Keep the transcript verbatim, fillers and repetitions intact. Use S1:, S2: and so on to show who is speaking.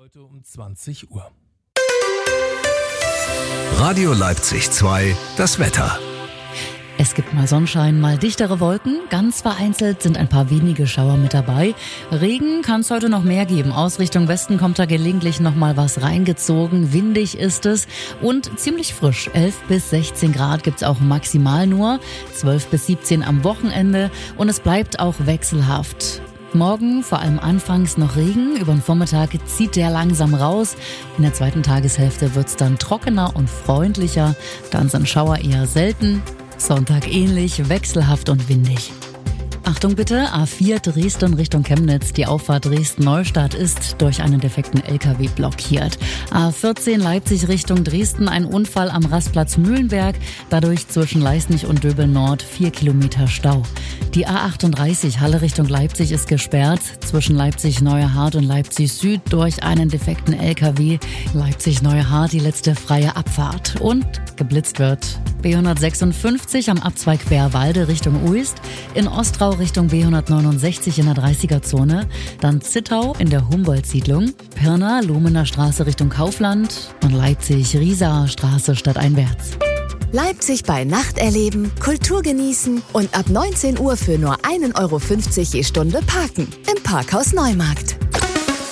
S1: Heute um zwanzig Uhr.
S2: Radio Leipzig zwei, das Wetter.
S3: Es gibt mal Sonnenschein, mal dichtere Wolken. Ganz vereinzelt sind ein paar wenige Schauer mit dabei. Regen kann es heute noch mehr geben. Aus Richtung Westen kommt da gelegentlich noch mal was reingezogen. Windig ist es und ziemlich frisch. elf bis sechzehn Grad gibt's auch maximal nur. zwölf bis siebzehn am Wochenende. Und es bleibt auch wechselhaft. Morgen vor allem anfangs noch Regen. Über den Vormittag zieht der langsam raus. In der zweiten Tageshälfte wird's dann trockener und freundlicher. Dann sind Schauer eher selten. Sonntag ähnlich, wechselhaft und windig. Achtung bitte, A vier Dresden Richtung Chemnitz. Die Auffahrt Dresden-Neustadt ist durch einen defekten L K W blockiert. A vierzehn Leipzig Richtung Dresden, ein Unfall am Rastplatz Mühlenberg. Dadurch zwischen Leisnig und Döbel Nord vier Kilometer Stau. Die A achtunddreißig Halle Richtung Leipzig ist gesperrt. Zwischen Leipzig-Neuer Hart und Leipzig Süd durch einen defekten L K W. Leipzig-Neuer Hart die letzte freie Abfahrt. Und geblitzt wird. B hundertsechsundfünfzig am Abzweig Bärwalde Richtung Uist. In Ostrau Richtung B hundertneunundsechzig in der dreißiger-Zone. Dann Zittau in der Humboldt-Siedlung. Pirna, Lumener Straße Richtung Kaufland. Und Leipzig-Riesaer Straße stadteinwärts.
S4: Leipzig bei Nacht erleben, Kultur genießen und ab neunzehn Uhr für nur ein Euro fünfzig je Stunde parken. Im Parkhaus Neumarkt.